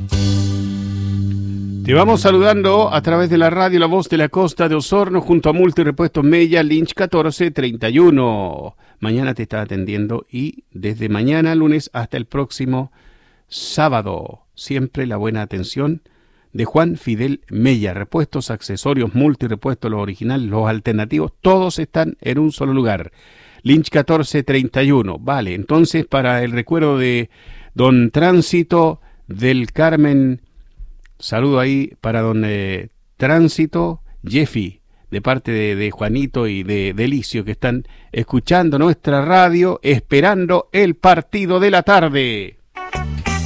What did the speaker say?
Te vamos saludando a través de la radio La Voz de la Costa de Osorno junto a Multirepuestos Mella, Lynch 1431. Mañana te está atendiendo y desde mañana lunes hasta el próximo sábado, siempre la buena atención de Juan Fidel Mella. Repuestos, accesorios, multirepuestos, los originales, los alternativos, todos están en un solo lugar. Lynch 1431. Vale, entonces para el recuerdo de don Tránsito del Carmen, saludo ahí para don Tránsito Jeffy, de parte de Juanito y de Delicio, que están escuchando nuestra radio, esperando el partido de la tarde.